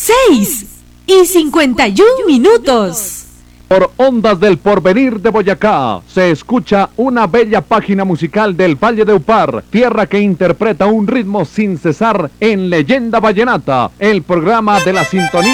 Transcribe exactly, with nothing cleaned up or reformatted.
seis y cincuenta y un minutos. Por Ondas del Porvenir de Boyacá, se escucha una bella página musical del Valle de Upar, tierra que interpreta un ritmo sin cesar en Leyenda Vallenata, el programa de la sintonía